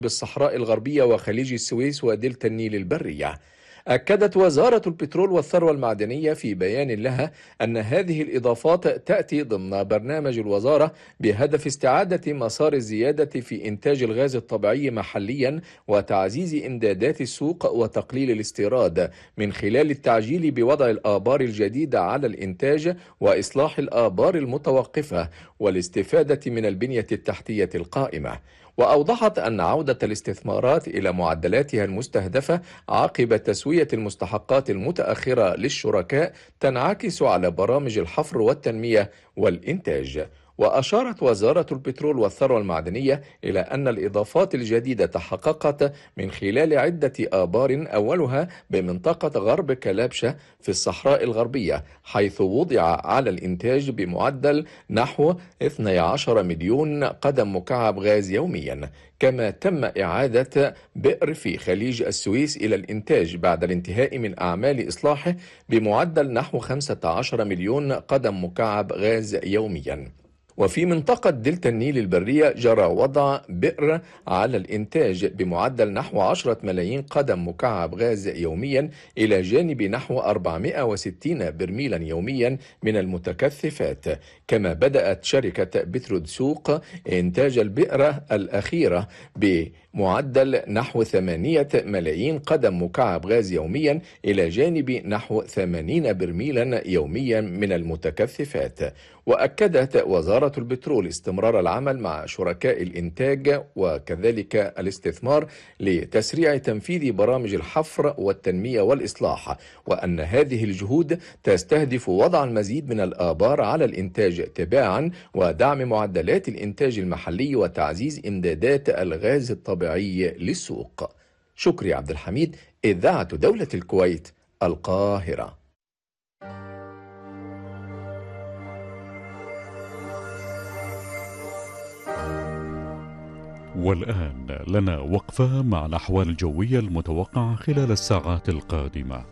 بالصحراء الغربية وخليج السويس ودلتا النيل البرية. أكدت وزارة البترول والثروة المعدنية في بيان لها أن هذه الإضافات تأتي ضمن برنامج الوزارة بهدف استعادة مسار الزيادة في إنتاج الغاز الطبيعي محليا وتعزيز إمدادات السوق وتقليل الاستيراد من خلال التعجيل بوضع الآبار الجديدة على الإنتاج وإصلاح الآبار المتوقفة والاستفادة من البنية التحتية القائمة. وأوضحت أن عودة الاستثمارات إلى معدلاتها المستهدفة عقب تسوية المستحقات المتأخرة للشركاء تنعكس على برامج الحفر والتنمية والإنتاج. وأشارت وزارة البترول والثروة المعدنية إلى أن الإضافات الجديدة تحققت من خلال عدة آبار، أولها بمنطقة غرب كلبشة في الصحراء الغربية، حيث وضع على الإنتاج بمعدل نحو 12 مليون قدم مكعب غاز يوميا. كما تم إعادة بئر في خليج السويس إلى الإنتاج بعد الانتهاء من أعمال إصلاحه بمعدل نحو 15 مليون قدم مكعب غاز يوميا. وفي منطقة دلتا النيل البرية جرى وضع بئر على الإنتاج بمعدل نحو 10 ملايين قدم مكعب غاز يوميا إلى جانب نحو 460 برميلا يوميا من المتكثفات. كما بدأت شركة بترودسوق إنتاج البئر الأخيرة بمعدل نحو 8 ملايين قدم مكعب غاز يوميا إلى جانب نحو 80 برميلا يوميا من المتكثفات. وأكدت وزارة البترول استمرار العمل مع شركاء الإنتاج وكذلك الاستثمار لتسريع تنفيذ برامج الحفر والتنمية والإصلاح، وأن هذه الجهود تستهدف وضع المزيد من الآبار على الإنتاج تباعا ودعم معدلات الإنتاج المحلي وتعزيز إمدادات الغاز الطبيعي للسوق. شكري عبد الحميد، إذاعة دولة الكويت، القاهرة. والآن لنا وقفة مع الأحوال الجوية المتوقعة خلال الساعات القادمة.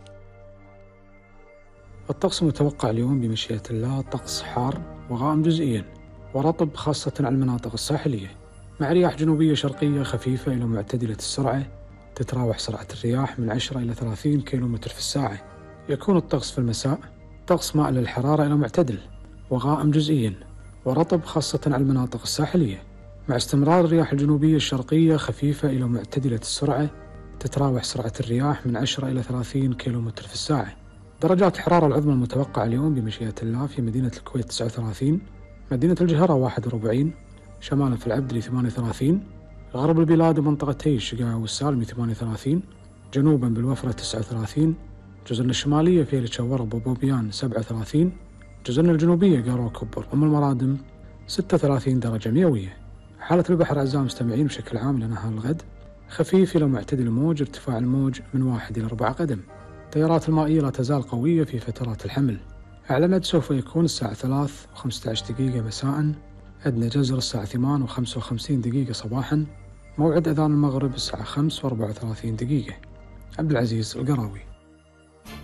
الطقس المتوقع اليوم بمشيئة الله طقس حار وغائم جزئيا ورطب خاصة على المناطق الساحلية، مع رياح جنوبية شرقية خفيفة إلى معتدلة السرعة، تتراوح سرعة الرياح من 10 إلى 30 كيلومتر في الساعة. يكون الطقس في المساء طقس مائل للحرارة إلى معتدل وغائم جزئيا ورطب خاصة على المناطق الساحلية، مع استمرار الرياح الجنوبية الشرقية خفيفة إلى معتدلة السرعة، تتراوح سرعة الرياح من 10 إلى 30 كيلومتر في الساعة. درجات الحرارة العظمى المتوقعة اليوم بمشيئة الله في مدينة الكويت 39، مدينة الجهرة 41، شمالا في العبدلي 38، غرب البلاد ومنطقتي الشقاع والسالمي 38، جنوبا بالوفرة 39، جزرنا الشمالية في الشورب وبوبيان 37، جزرنا الجنوبية قارو كبر أم المرادم 36 درجة مئوية. حالة البحر أعزائي المستمعين بشكل عام لنهار الغد خفيف إلى معتدل الموج، ارتفاع الموج من 1 إلى 4 قدم. التيارات المائية لا تزال قوية في فترات الحمل. أعلى مد سوف يكون الساعة 3:15 مساء، أدنى جزر الساعة 8:55 صباحا، موعد أذان المغرب الساعة 5:34. عبد العزيز القراوي.